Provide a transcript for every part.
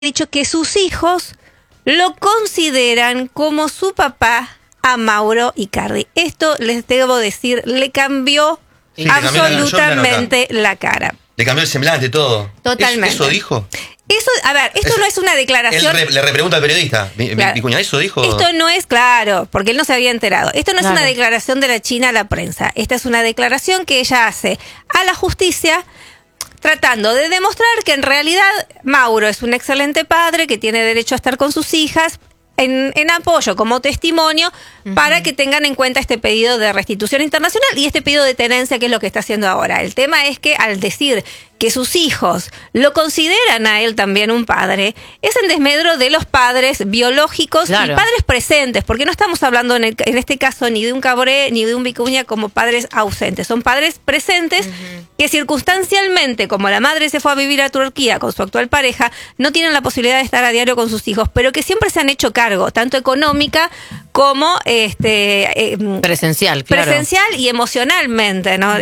dicho que sus hijos lo consideran como su papá a Mauro Icardi. Esto, les debo decir, le cambió absolutamente la cara. Le cambió el semblante, todo. Totalmente. ¿Eso dijo? Eso, a ver, esto no es una declaración. Él le repregunta al periodista. Claro. Vicuña, ¿eso dijo? Esto no es, claro, porque él no se había enterado. Esto no es una declaración de la China a la prensa. Esta es una declaración que ella hace a la justicia, tratando de demostrar que en realidad Mauro es un excelente padre, que tiene derecho a estar con sus hijas, en apoyo, como testimonio, para que tengan en cuenta este pedido de restitución internacional y este pedido de tenencia, que es lo que está haciendo ahora. El tema es que al decir que sus hijos lo consideran a él también un padre, es en desmedro de los padres biológicos y padres presentes, porque no estamos hablando en este caso ni de un Cabré ni de un Vicuña como padres ausentes, son padres presentes que circunstancialmente, como la madre se fue a vivir a Turquía con su actual pareja, no tienen la posibilidad de estar a diario con sus hijos, pero que siempre se han hecho cargo, tanto económica como presencial, presencial y emocionalmente, ¿no?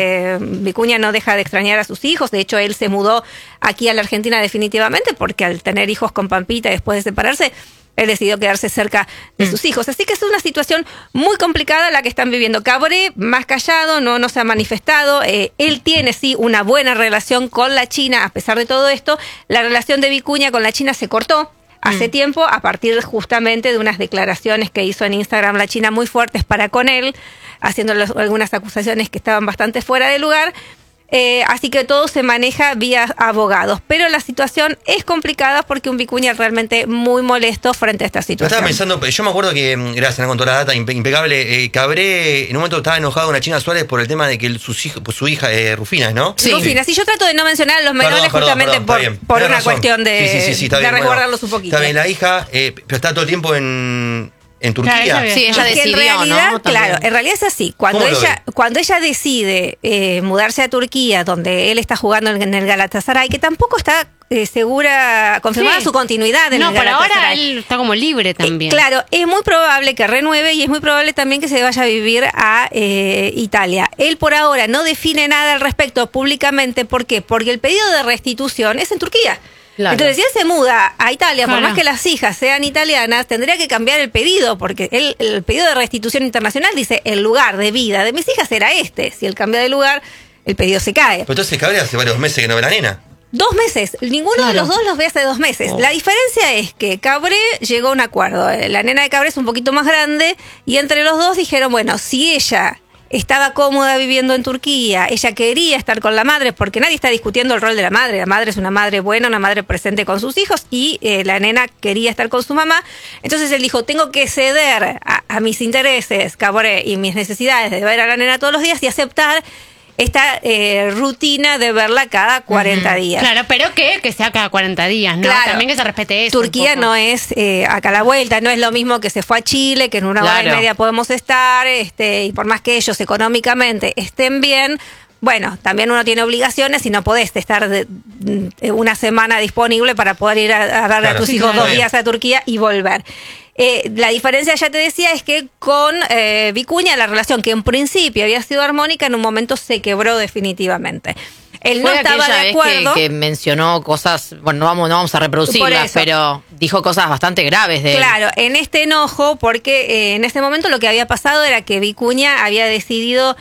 Vicuña no deja de extrañar a sus hijos. De hecho, él se mudó aquí a la Argentina definitivamente porque al tener hijos con Pampita y después de separarse, él decidió quedarse cerca de sus hijos. Así que es una situación muy complicada la que están viviendo. Cabré, más callado, no se ha manifestado. Él tiene, sí, una buena relación con la China. A pesar de todo esto, la relación de Vicuña con la China se cortó hace tiempo, a partir justamente de unas declaraciones que hizo en Instagram la China muy fuertes para con él, haciendo algunas acusaciones que estaban bastante fuera de lugar. Así que todo se maneja vía abogados. Pero la situación es complicada porque un Vicuña realmente muy molesto frente a esta situación. Estaba pensando, yo me acuerdo que, gracias, con toda la data impecable, Cabré en un momento estaba enojado con la China Suárez por el tema de que su hija, Rufina, ¿no? Sí. Rufina, sí, yo trato de no mencionar a los menores justamente por una cuestión de resguardarlos un poquito. Está bien, la hija, pero está todo el tiempo en Turquía. Claro, sí, ella decidió, en realidad, ¿no? Claro, en realidad es así. Cuando ella decide mudarse a Turquía, donde él está jugando en el Galatasaray, que tampoco está confirmada su continuidad en el Galatasaray. No, por ahora él está como libre también. Claro, es muy probable que renueve y es muy probable también que se vaya a vivir a Italia. Él por ahora no define nada al respecto públicamente. ¿Por qué? Porque el pedido de restitución es en Turquía. Claro. Entonces, si él se muda a Italia, por más que las hijas sean italianas, tendría que cambiar el pedido, porque el pedido de restitución internacional dice el lugar de vida de mis hijas era este. Si él cambia de lugar, el pedido se cae. Pero entonces Cabré hace varios meses que no ve a la nena. 2 meses. Ninguno de los dos los ve hace 2 meses. La diferencia es que Cabré llegó a un acuerdo. La nena de Cabré es un poquito más grande y entre los dos dijeron, bueno, si ella estaba cómoda viviendo en Turquía, ella quería estar con la madre, porque nadie está discutiendo el rol de la madre. La madre es una madre buena, una madre presente con sus hijos, y la nena quería estar con su mamá. Entonces él dijo, tengo que ceder a mis intereses, Cabré, y mis necesidades de ver a la nena todos los días y aceptar esta rutina de verla cada 40 días. Pero que sea cada 40 días, ¿no? Claro. También que se respete eso. Turquía no es acá a la vuelta, no es lo mismo que se fue a Chile, que en una hora y media podemos estar, y por más que ellos económicamente estén bien, bueno, también uno tiene obligaciones y no podés estar una semana disponible para poder ir a ver a tus hijos 2 días a Turquía y volver. La diferencia, ya te decía, es que con Vicuña la relación, que en principio había sido armónica, en un momento se quebró definitivamente. Él no estaba de acuerdo. Que mencionó cosas, bueno, no vamos a reproducirlas, pero dijo cosas bastante graves de él. Claro, en este enojo, porque en este momento lo que había pasado era que Vicuña había decidido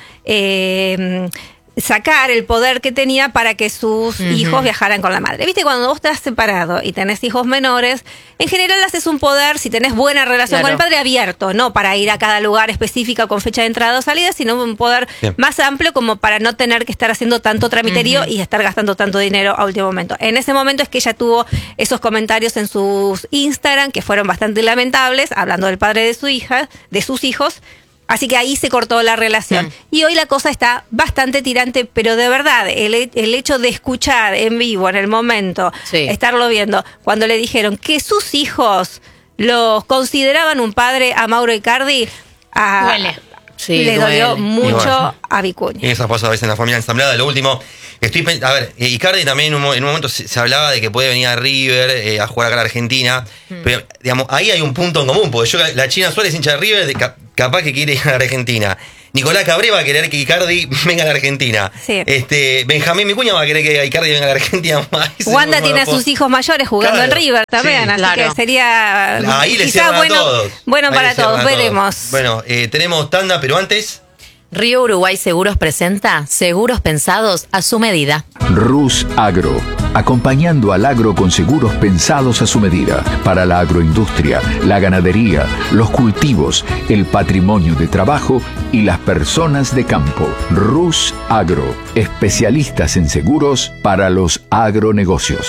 sacar el poder que tenía para que sus hijos viajaran con la madre. Viste, cuando vos estás separado y tenés hijos menores, en general haces un poder, si tenés buena relación con el padre, abierto, no para ir a cada lugar específico con fecha de entrada o salida, sino un poder más amplio, como para no tener que estar haciendo tanto tramiterío y estar gastando tanto dinero a último momento. En ese momento es que ella tuvo esos comentarios en sus Instagram que fueron bastante lamentables, hablando del padre de su hija, de sus hijos. Así que ahí se cortó la relación. Y hoy la cosa está bastante tirante, pero de verdad, el hecho de escuchar en vivo, en el momento, estarlo viendo, cuando le dijeron que sus hijos los consideraban un padre a Mauro Icardi, le dolió mucho a Vicuña. Y eso pasa a veces en la familia ensamblada. Lo último, Icardi también en un momento se hablaba de que puede venir a River a jugar acá a la Argentina, pero digamos, ahí hay un punto en común, porque la China Suárez hincha de River, capaz que quiere ir a la Argentina. Nicolás Cabré va a querer que Icardi venga a la Argentina. Sí. Benjamín Vicuña va a querer que Icardi venga a la Argentina. Wanda tiene a sus hijos mayores jugando en River también, así que sería ahí le cierran a todos. Bueno, para todos, veremos. Bueno, tenemos tanda, pero antes... Río Uruguay Seguros presenta seguros pensados a su medida. Rus Agro, acompañando al agro con seguros pensados a su medida para la agroindustria, la ganadería, los cultivos, el patrimonio de trabajo y las personas de campo. Rus Agro, especialistas en seguros para los agronegocios.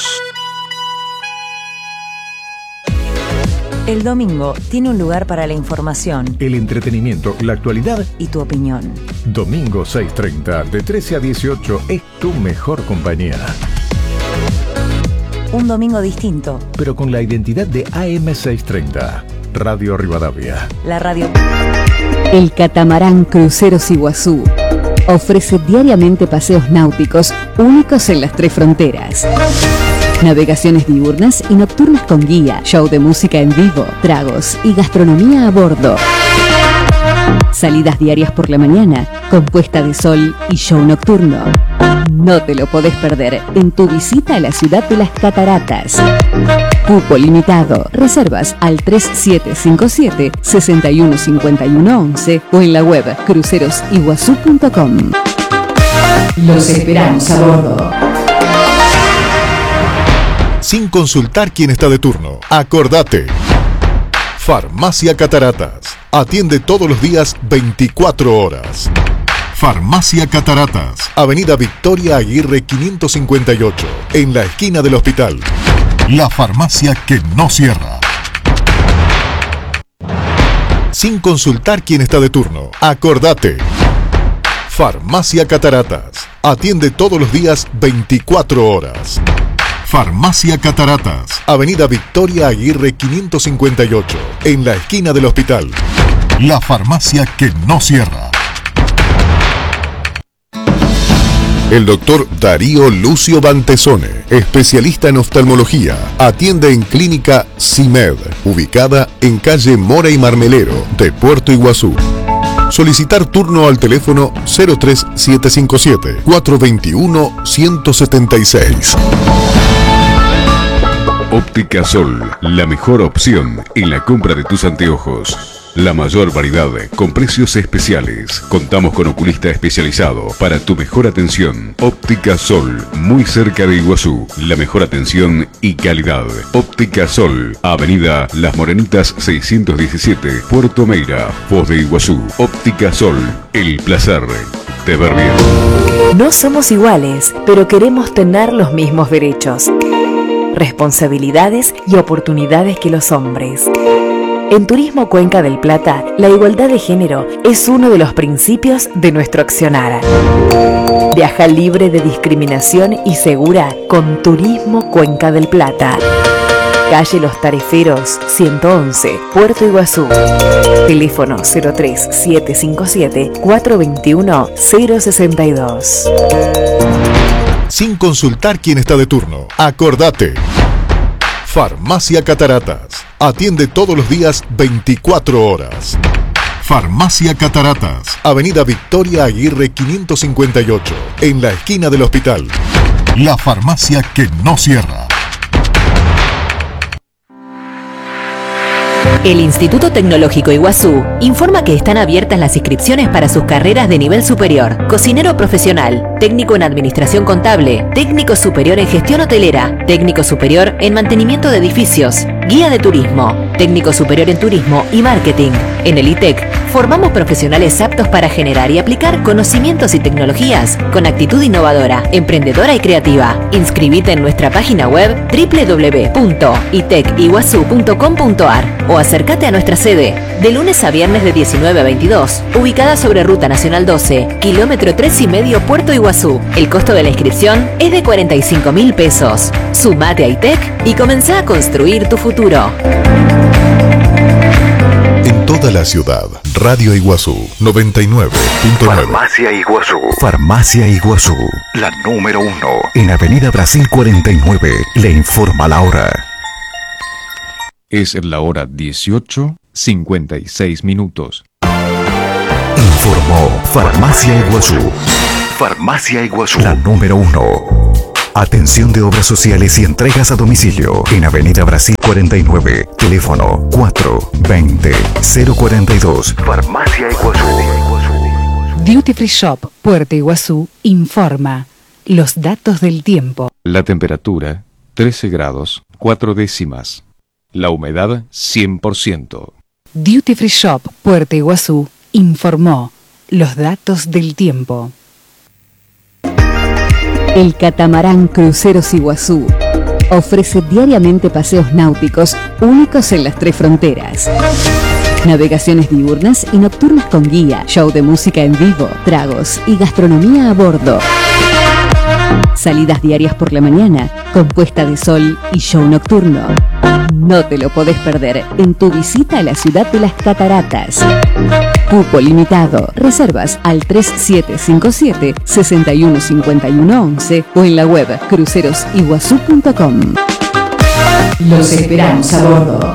El domingo tiene un lugar para la información, el entretenimiento, la actualidad y tu opinión. Domingo 6:30, de 13 a 18, es tu mejor compañía. Un domingo distinto, pero con la identidad de AM630, Radio Rivadavia. La radio. El catamarán Cruceros Iguazú ofrece diariamente paseos náuticos únicos en las 3 fronteras. Navegaciones diurnas y nocturnas con guía, show de música en vivo, tragos y gastronomía a bordo. Salidas diarias por la mañana, con puesta de sol y show nocturno. No te lo podés perder en tu visita a la ciudad de las Cataratas. Cupo limitado. Reservas al 3757-615111 o en la web crucerosiguazú.com. Los esperamos a bordo. Sin consultar quién está de turno. Acordate. Farmacia Cataratas. Atiende todos los días 24 horas. Farmacia Cataratas. Avenida Victoria Aguirre 558. En la esquina del hospital. La farmacia que no cierra. Sin consultar quién está de turno. Acordate. Farmacia Cataratas. Atiende todos los días 24 horas. Farmacia Cataratas, Avenida Victoria Aguirre 558, en la esquina del hospital. La farmacia que no cierra. El doctor Darío Lucio Bantesone, especialista en oftalmología, atiende en Clínica CIMED, ubicada en calle Mora y Marmelero, de Puerto Iguazú. Solicitar turno al teléfono 03775-421-176. Óptica Sol, la mejor opción en la compra de tus anteojos. La mayor variedad con precios especiales. Contamos con oculista especializado para tu mejor atención. Óptica Sol, muy cerca de Iguazú. La mejor atención y calidad. Óptica Sol, Avenida Las Morenitas 617, Puerto Meira, Foz de Iguazú. Óptica Sol, el placer de ver bien. No somos iguales, pero queremos tener los mismos derechos, responsabilidades y oportunidades que los hombres. En Turismo Cuenca del Plata, la igualdad de género es uno de los principios de nuestro accionar. Viaja libre de discriminación y segura con Turismo Cuenca del Plata. Calle Los Tareferos, 111, Puerto Iguazú. Teléfono 03755-421-062. Sin consultar quién está de turno. Acordate. Farmacia Cataratas. Atiende todos los días 24 horas. Farmacia Cataratas. Avenida Victoria Aguirre 558. En la esquina del hospital. La farmacia que no cierra. El Instituto Tecnológico Iguazú informa que están abiertas las inscripciones para sus carreras de nivel superior: cocinero profesional, técnico en administración contable, técnico superior en gestión hotelera, técnico superior en mantenimiento de edificios, guía de turismo, técnico superior en turismo y marketing. En el ITEC formamos profesionales aptos para generar y aplicar conocimientos y tecnologías con actitud innovadora, emprendedora y creativa. Inscribite en nuestra página web www.iteciguazú.com.ar o acércate a nuestra sede de lunes a viernes de 19 a 22, ubicada sobre Ruta Nacional 12, kilómetro 3,5, Puerto Iguazú. El costo de la inscripción es de 45.000 pesos. Sumate a ITEC y comenzá a construir tu futuro. En toda la ciudad, Radio Iguazú 99.9. Farmacia Iguazú. Farmacia Iguazú, la número 1. En Avenida Brasil 49. Le informa la hora. Es la hora 18:56. informó Farmacia Iguazú. Farmacia Iguazú, la número 1. Atención de obras sociales y entregas a domicilio en Avenida Brasil 49, teléfono 420-042. Farmacia Iguazú. Duty Free Shop Puerto Iguazú informa los datos del tiempo. La temperatura 13 grados 4 décimas. La humedad 100%. Duty Free Shop Puerto Iguazú informó los datos del tiempo. El catamarán Cruceros Iguazú ofrece diariamente paseos náuticos únicos en las 3 fronteras. Navegaciones diurnas y nocturnas con guía, show de música en vivo, tragos y gastronomía a bordo. Salidas diarias por la mañana, con puesta de sol y show nocturno. No te lo podés perder en tu visita a la ciudad de las cataratas. Cupo limitado. Reservas al 3757-615111 o en la web crucerosiguazú.com. Los esperamos a bordo.